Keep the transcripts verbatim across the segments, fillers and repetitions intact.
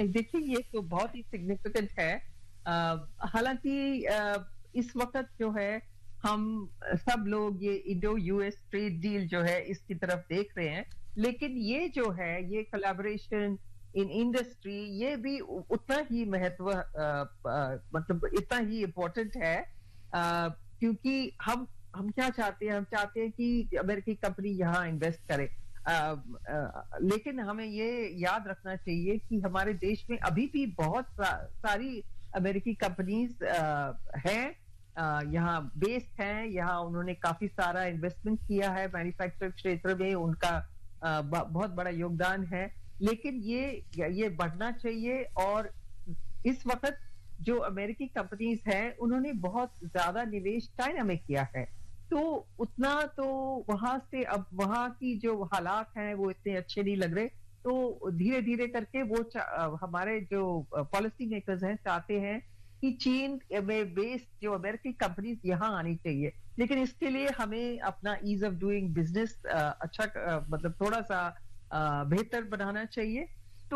देखिए ये तो बहुत ही सिग्निफिकेंट है। अ, हालाँकि अ, इस वक़्त जो है हम सब लोग ये इंडो यूएस ट्रेड डील जो है इसकी तरफ देख रहे हैं। लेकिन ये जो है ये कोलैबोरेशन इन इंडस्ट्री ये भी उ उतना ही महत्व अ, प मतलब इतना ही इम्पोर्टेंट है। अ, क्योंकि हम हम क्या चाहते हैं? हम चाहते हैं कि अमेरिकी कंपनी यहाँ इन्वेस्ट करे। अ, अ, लेकिन हमें ये याद रखना चाहिए कि हमारे देश में अभी भी बहुत सा सारी अमेरिकी कंपनीज़ अ, हैं अ, यहाँ बेस्ड हैं, यहाँ उन्होंने काफ़ी सारा इन्वेस्टमेंट किया है मैन्युफैक्चरिंग क्षेत्र में उनका अ, ब बहुत बड़ा योगदान है। लेकिन ये ये बढ़ना चाहिए और इस वक़्त जो अमेरिकी कंपनीज़ हैं, उन्होंने बहुत ज़्यादा निवेश चाइना में किया है। तो उतना तो वहाँ से अब वहाँ की जो हालात हैं वो इतने अच्छे नहीं लग रहे। तो धीरे-धीरे करके वो च अ, हमारे जो अ, पॉलिसी मेकर्स हैं चाहते हैं कि चीन में बेस्ड जो अमेरिकी कंपनीज़ यहाँ आनी चाहिए। लेकिन इसके लिए हमें अपना ईज़ ऑफ डूइंग बिज़नेस अ, अच्छा क मतलब थोड़ा-सा अ, बेहतर बनाना चाहिए। तो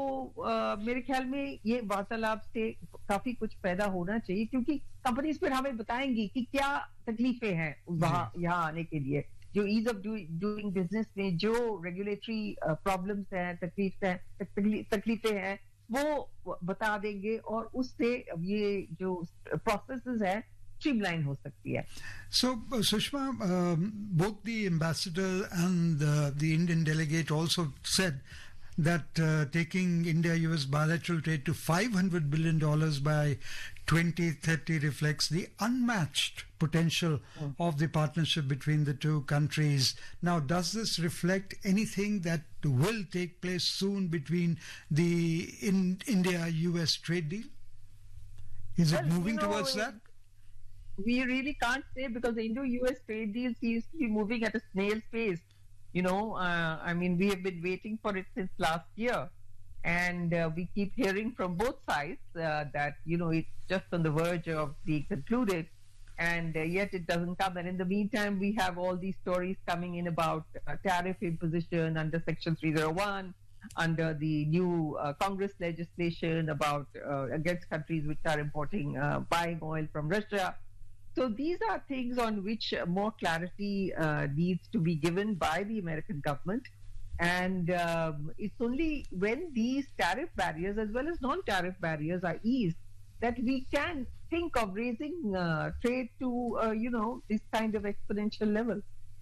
अ, मेरे ख़्याल में ये वार्तालाप से काफ़ी कुछ पैदा होना चाहिए क्योंकि कंपनीज़ फिर हमें बताएँगी कि क्या तकलीफ़ें हैं वहाँ जी। यहाँ आने के लिए। जो ईज़ ऑफ डूइ डूइंग बिज़नेस में जो रेगुलेटरी अ, प्रॉब्लम्स हैं, तकलीफ हैं तक तकली तकलीफ़ें हैं, वो व बता देंगे और उससे ये जो प्रोसेसेस हैं, स्ट्रीमलाइन हो सकती है। So, uh, Sushma, um, both the ambassador and uh, the Indian delegate also said that uh, taking India-U S bilateral trade to five hundred billion dollars by twenty thirty reflects the unmatched potential Mm. of the partnership between the two countries. Now, does this reflect anything that will take place soon between the in India-U S trade deal? Is it Well, you moving know, towards that? we really can't say because the Indo-U S trade deal seems to be moving at a snail's pace. You know, uh, I mean, we have been waiting for it since last year. And uh, we keep hearing from both sides uh, that, you know, it's just on the verge of being concluded. And uh, yet it doesn't come. And in the meantime, we have all these stories coming in about uh, tariff imposition under Section three oh one, under the new uh, Congress legislation about uh, against countries which are importing, uh, buying oil from Russia. So these are things on which more clarity uh, needs to be given by the American government. And um, it's only when these tariff barriers as well as non-tariff barriers are eased that we can think of raising uh, trade to, uh, you know, this kind of exponential level.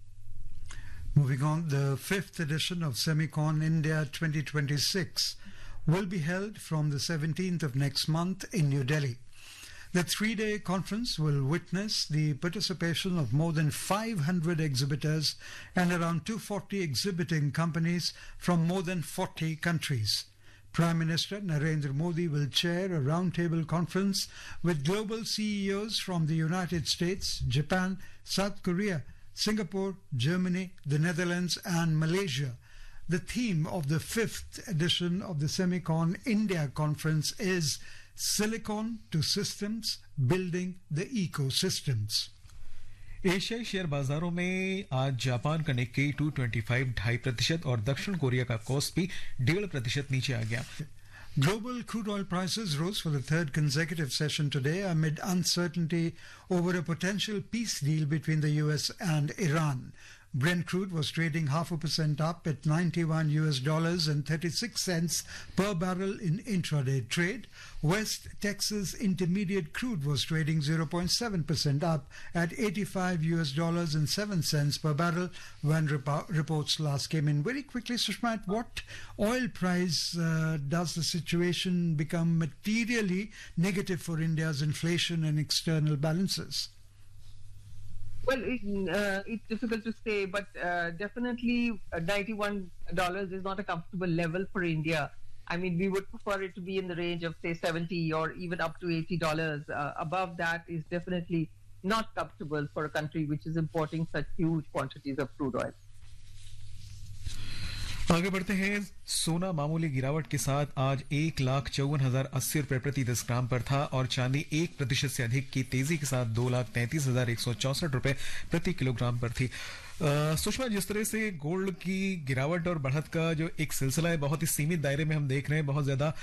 Moving on, the fifth edition of Semicon India twenty twenty-six will be held from the seventeenth of next month in New Delhi. The three-day conference will witness the participation of more than five hundred exhibitors and around two hundred forty exhibiting companies from more than forty countries. Prime Minister Narendra Modi will chair a roundtable conference with global C E Os from the United States, Japan, South Korea, Singapore, Germany, the Netherlands and Malaysia. The theme of the fifth edition of the Semicon India conference is Silicon to Systems, Building the Ecosystems. एशियाई share बाजारों में आज Japan का Nikkei to twenty five ढाई प्रतिशत और दक्षिण Korea का कोस्पी डेढ़ प्रतिशत नीचे आ गया. Global crude oil prices rose for the third consecutive session today amid uncertainty over a potential peace deal between the U S and Iran. Brent crude was trading half a percent up at ninety-one U S dollars and thirty-six cents per barrel in intraday trade. West Texas Intermediate crude was trading zero point seven percent up at eighty-five U S dollars and seven cents per barrel when repo- reports last came in. Very quickly, Sushma, at what oil price uh, does the situation become materially negative for India's inflation and external balances? Well, it, uh, it's difficult to say, but uh, definitely uh, ninety-one dollars is not a comfortable level for India. I mean, we would prefer it to be in the range of, say, seventy or even up to eighty dollars. Uh, above that is definitely not comfortable for a country which is importing such huge quantities of crude oil. आगे बढ़ते हैं. सोना मामूली गिरावट के साथ आज एक लाख चौवन हजार अस्सी रुपए प्रति दस ग्राम पर था और चांदी एक प्रतिशत से अधिक की तेजी के साथ दो लाख तैंतीस हजार एक सौ चौसठ रुपए प्रति किलोग्राम पर थी. सुषमा, जिस तरह से गोल्ड की गिरावट और बढ़त का जो एक सिलसिला है बहुत ही सीमित दायरे में हम देख रहे हैं, बहुत ज्यादा